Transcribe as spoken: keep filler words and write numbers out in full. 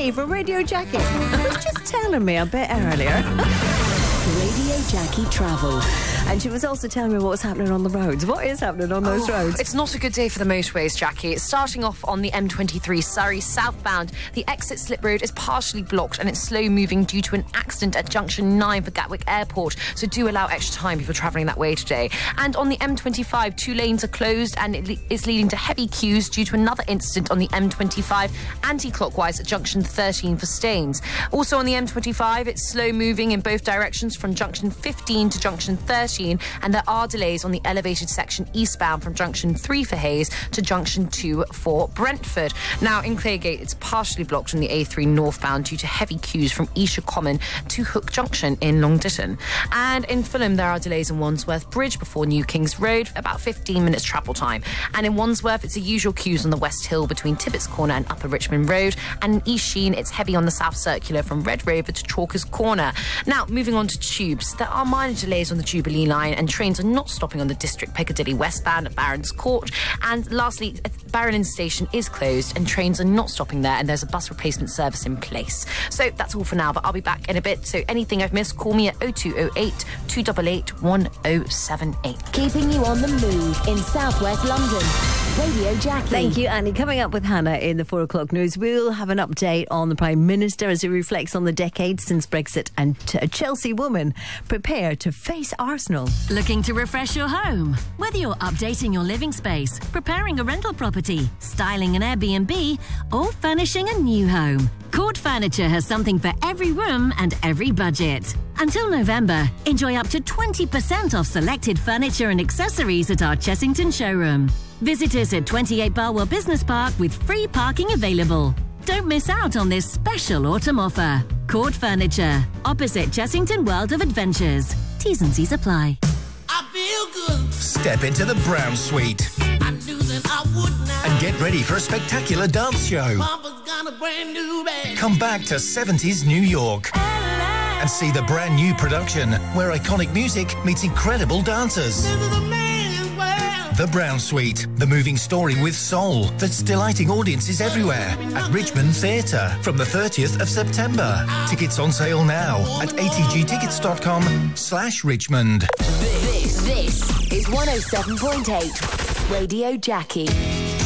Annie from Radio Jackie. Just telling me a bit earlier. Radio Jackie Travel. And she was also telling me what was happening on the roads. What is happening on those oh, roads? It's not a good day for the motorways, Jackie. It's starting off on the M twenty-three Surrey southbound. The exit slip road is partially blocked and it's slow moving due to an accident at junction nine for Gatwick Airport. So do allow extra time if you're travelling that way today. And on the M twenty-five, two lanes are closed and it le- is leading to heavy queues due to another incident on the M twenty-five anti-clockwise at junction thirteen for Staines. Also on the M twenty-five, it's slow moving in both directions from junction fifteen to junction thirteen, and there are delays on the elevated section eastbound from junction three for Hayes to junction two for Brentford. Now in Claygate, it's partially blocked on the A three northbound due to heavy queues from Esher Common to Hook Junction in Long Ditton. And in Fulham, there are delays on Wandsworth Bridge before New Kings Road, about fifteen minutes travel time. And in Wandsworth, it's the usual queues on the West Hill between Tibbetts Corner and Upper Richmond Road. And in East Sheen, it's heavy on the South Circular from Red Rover to Chalkers Corner. Now, moving on to tubes, there are minor delays on the Jubilee line and trains are not stopping on the District Piccadilly westbound at Barron's Court. And lastly, Barrowlands Station is closed and trains are not stopping there and there's a bus replacement service in place. So that's all for now, but I'll be back in a bit. So anything I've missed, call me at oh two oh eight, two eight eight, one oh seven eight. Keeping you on the move in southwest London. Radio Jackie. Thank you, Annie. Coming up with Hannah in the four o'clock news, we'll have an update on the Prime Minister as he reflects on the decade since Brexit, and a Chelsea woman prepare to face Arsenal. Looking to refresh your home? Whether you're updating your living space, preparing a rental property, styling an Airbnb, or furnishing a new home, Court Furniture has something for every room and every budget. Until November, enjoy up to twenty percent off selected furniture and accessories at our Chessington showroom. Visit us at twenty-eight Barwell Business Park with free parking available. Don't miss out on this special autumn offer. Court Furniture, opposite Chessington World of Adventures. T's and C's apply. I feel good. Step into the Brown Suite I knew that I would now. and get ready for a spectacular dance show. Papa's got a brand new bag. Come back to seventies New York and see the brand new production where iconic music meets incredible dancers. This is a man's world. The Brown Suite, the moving story with soul that's delighting audiences everywhere at Richmond Theatre from the thirtieth of September. Tickets on sale now at atgtickets.com slash Richmond. This, this is one oh seven point eight Radio Jackie.